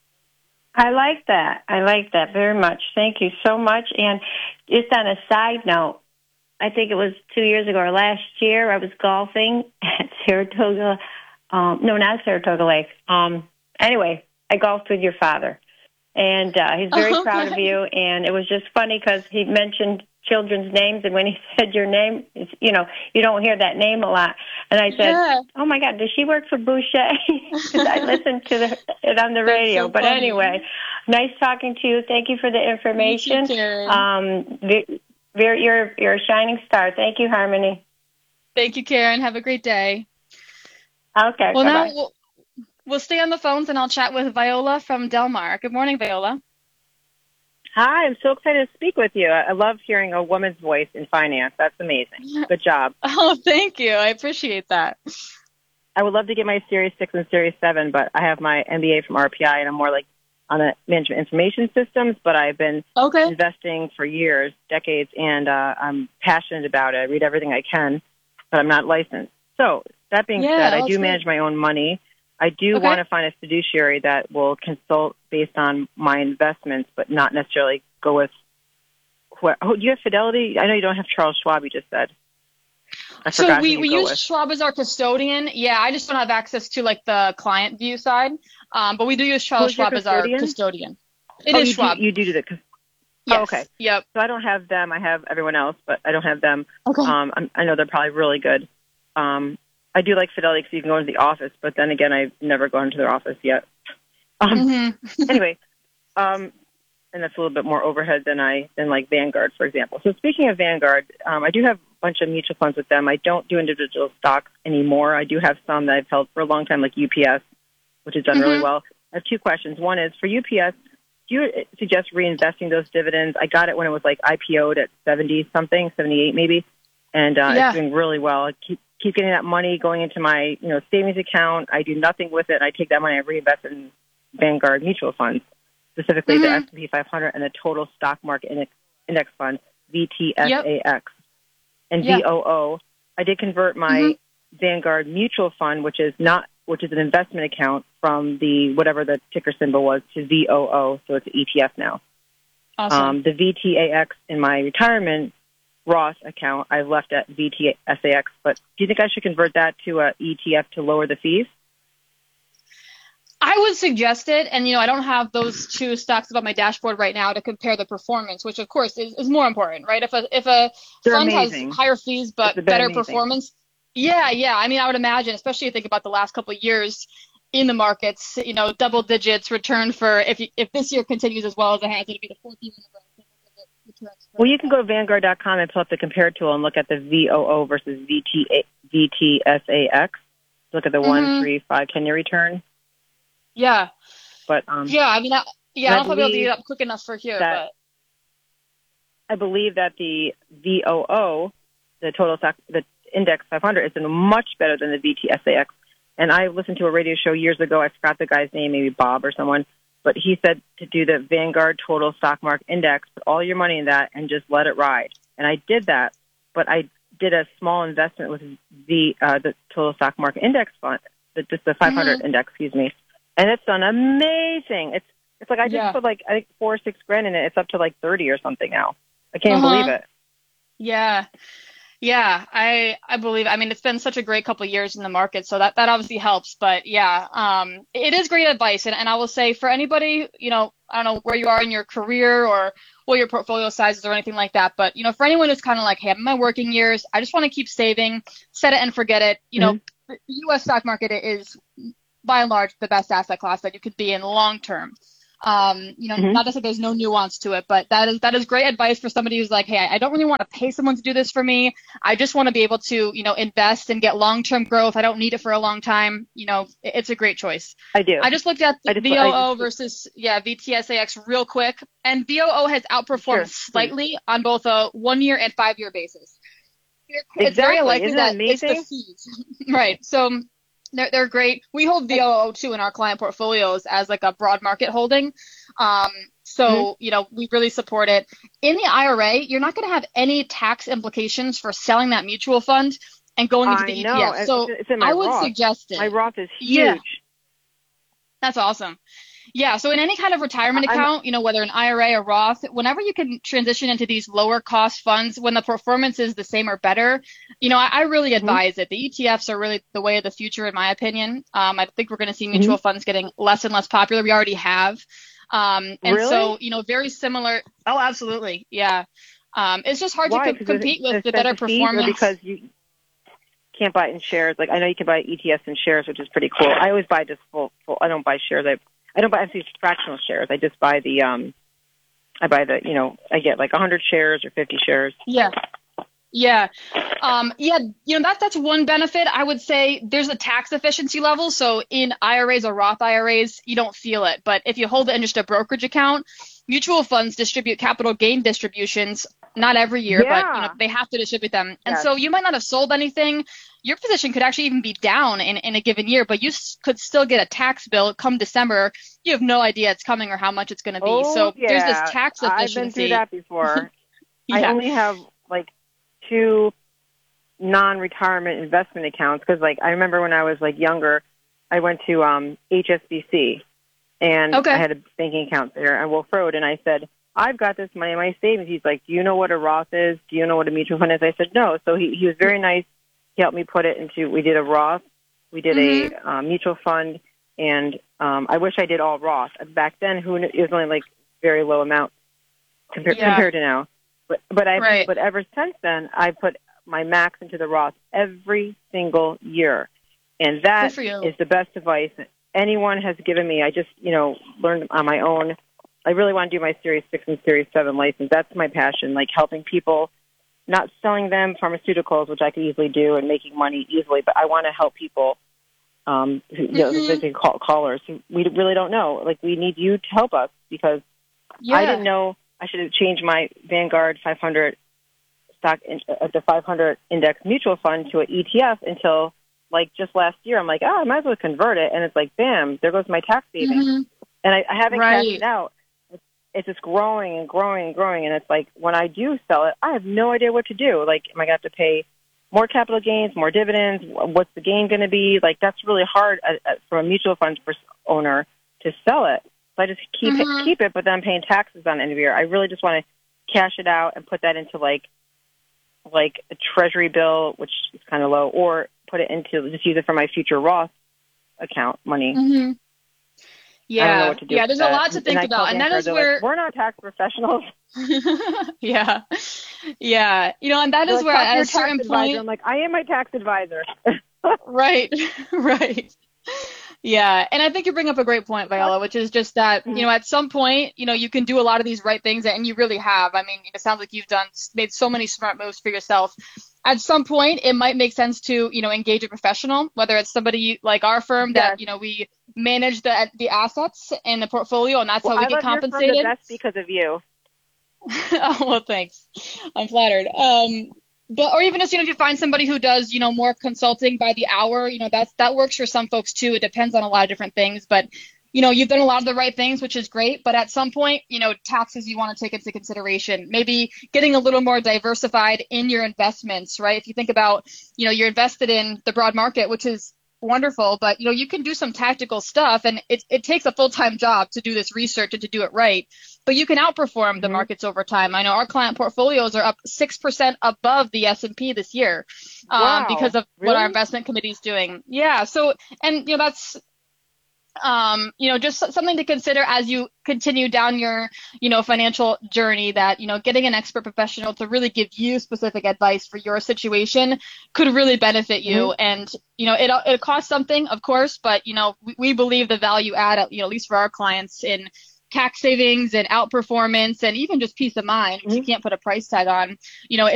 I like that. I like that very much. Thank you so much. And just on a side note, I think it was 2 years ago or last year, I was golfing at Saratoga. No, not Saratoga Lake. Anyway, I golfed with your father. And he's very proud of you. And it was just funny because he mentioned children's names. And when he said your name, you don't hear that name a lot. And I said, oh, my God, does she work for Boucher? Because I listened to it on the radio. But anyway, nice talking to you. Thank you for the information. You're a shining star. Thank you, Harmony. Thank you, Karen. Have a great day. Okay. Well, bye-bye. now we'll stay on the phones, and I'll chat with Viola from Del Mar. Good morning, Viola. Hi, I'm so excited to speak with you. I love hearing a woman's voice in finance. That's amazing. Good job. Oh, thank you. I appreciate that. I would love to get my Series 6 and Series 7, but I have my MBA from RPI, and I'm more like on the management information systems, but I've been investing for years, decades, and I'm passionate about it. I read everything I can, but I'm not licensed. So that being said, I do manage my own money. I do want to find a fiduciary that will consult based on my investments, but not necessarily go with do you have Fidelity? I know you don't have Charles Schwab, you just said. So we use Schwab as our custodian. Yeah, I just don't have access to like the client view side. But we do use Charles Schwab as our custodian. It is Schwab. You do the yes. Oh, okay. Yep. So I don't have them. I have everyone else, but I don't have them. Okay. I know they're probably really good. I do like Fidelity because you can go into the office, but then again, I've never gone into their office yet. Anyway, and that's a little bit more overhead than like Vanguard, for example. So speaking of Vanguard, I do have a bunch of mutual funds with them. I don't do individual stocks anymore. I do have some that I've held for a long time, like UPS, which has done really well. I have two questions. One is, for UPS, do you suggest reinvesting those dividends? I got it when it was like IPO'd at 70-something, 78 maybe, and it's doing really well. I keep getting that money going into my savings account. I do nothing with it. And I take that money and reinvest in Vanguard mutual funds, specifically the S&P 500 and the Total Stock Market Index Fund, VTSAX. And VOO, I did convert my Vanguard mutual fund, which is an investment account, from the whatever the ticker symbol was to VOO, so it's an ETF now. Awesome. The VTAX in my retirement Roth account, I've left at VTSAX, but do you think I should convert that to an ETF to lower the fees? I would suggest it, and I don't have those two stocks on my dashboard right now to compare the performance, which of course is more important, right? If a fund has higher fees but better performance, I mean, I would imagine, especially if you think about the last couple of years in the markets, double digits return for if this year continues as well as it has, it'll be the fourth year in a row. Well, you can go to Vanguard.com and pull up the compare tool and look at the VOO versus VTSAX. Look at the 1, 3, 5, 10-year return. Yeah. But yeah, I mean, I don't know if I'll be able to get it up quick enough for here, but I believe that the VOO, the total stock, the index 500, is much better than the VTSAX. And I listened to a radio show years ago. I forgot the guy's name, maybe Bob or someone, but he said to do the Vanguard Total Stock Market Index, put all your money in that, and just let it ride. And I did that, but I did a small investment with the Total Stock Market Index fund, just the 500 index, excuse me, and it's done amazing. It's like I just put like I think $4 or $6 grand in it. It's up to like 30 or something now. I can't believe it. Yeah. Yeah, I believe. I mean, it's been such a great couple of years in the market, so that obviously helps. But yeah, it is great advice, and I will say for anybody, I don't know where you are in your career or what your portfolio size is or anything like that, but for anyone who's kind of like, hey, I'm in my working years, I just want to keep saving, set it and forget it. The U.S. stock market is by and large the best asset class that you could be in long term. Not to say there's no nuance to it, but that is great advice for somebody who's like, hey, I don't really want to pay someone to do this for me. I just want to be able to, invest and get long-term growth. I don't need it for a long time. It's a great choice. I do. I just looked at the VOO versus VTSAX real quick, and VOO has outperformed slightly on both a 1-year and 5-year basis. It's very likely Isn't that amazing? it's the fees. Right. So they're great. We hold VOO too in our client portfolios as like a broad market holding. So we really support it. In the IRA, you're not going to have any tax implications for selling that mutual fund and going into the ETF. So it's in my I would Roth. suggest it. My Roth is huge. Yeah. That's awesome. Yeah, so in any kind of retirement account, whether an IRA or Roth, whenever you can transition into these lower cost funds when the performance is the same or better, I really advise it. The ETFs are really the way of the future, in my opinion. I think we're going to see mutual funds getting less and less popular. We already have. And so, very similar. Oh, absolutely. Yeah. It's just hard to compete with the better performance. Because you can't buy it in shares. Like I know you can buy ETFs in shares, which is pretty cool. I always buy just full. I don't buy shares. I don't buy actually fractional shares. I just buy the I get like 100 shares or 50 shares. Yeah. Yeah. That's one benefit. I would say there's a tax efficiency level. So in IRAs or Roth IRAs, you don't feel it. But if you hold it in just a brokerage account, mutual funds distribute capital gain distributions, not every year, but they have to distribute them. And so you might not have sold anything. Your position could actually even be down in a given year, but you could still get a tax bill come December. You have no idea it's coming or how much it's going to be. So there's this tax efficiency. I've been through that before. I only have like 2 non-retirement investment accounts because I remember when I was younger, I went to HSBC and I had a banking account there and Wolf Road, and I said, I've got this money in my savings. He's like, do you know what a Roth is? Do you know what a mutual fund is? I said, no. So he was very nice. He helped me put it into, we did a Roth, we did a mutual fund, and I wish I did all Roth. Back then, it was only very low amount compared to now. But ever since then, I put my max into the Roth every single year. And that is the best advice that anyone has given me. I just, learned on my own. I really want to do my Series 6 and Series 7 license. That's my passion, helping people, not selling them pharmaceuticals, which I could easily do, and making money easily, but I want to help people, callers who we really don't know. We need you to help us because I didn't know I should have changed my Vanguard 500 the 500 index mutual fund to an ETF until just last year. I'm like, I might as well convert it. And it's bam, there goes my tax savings. And I haven't cashed it out. It's just growing and growing and growing. And it's when I do sell it, I have no idea what to do. Am I going to have to pay more capital gains, more dividends? What's the gain going to be? That's really hard for a mutual fund owner to sell it. So I just keep it, but then I'm paying taxes on it every year. I really just want to cash it out and put that into a treasury bill, which is kind of low, or put it into, just use it for my future Roth account money. Yeah, I don't know what to do there's a lot to think about, and that is where we're not tax professionals. Yeah, and that is where at a certain point, I'm I am my tax advisor. right. Yeah, and I think you bring up a great point, Viola, which is just that, at some point, you can do a lot of these right things, and you really have. I mean, it sounds like you've made so many smart moves for yourself. At some point, it might make sense to, engage a professional, whether it's somebody like our firm that, we manage the assets in the portfolio, and that's how we get compensated. Your firm the best because of you. Oh, well, thanks. I'm flattered. Or even just, if you find somebody who does, more consulting by the hour, that works for some folks too. It depends on a lot of different things, but, you've done a lot of the right things, which is great. But at some point, taxes you want to take into consideration, maybe getting a little more diversified in your investments, right? If you think about, you're invested in the broad market, which is wonderful, but, you can do some tactical stuff, and it takes a full-time job to do this research and to do it right. But you can outperform the markets over time. I know our client portfolios are up 6% above the S&P this year because of what our investment committee is doing. Yeah. So, and, that's, just something to consider as you continue down your, financial journey, that, getting an expert professional to really give you specific advice for your situation could really benefit you. And, it costs something, of course, but, we believe the value add, at least for our clients, in tax savings and outperformance and even just peace of mind, which you can't put a price tag on,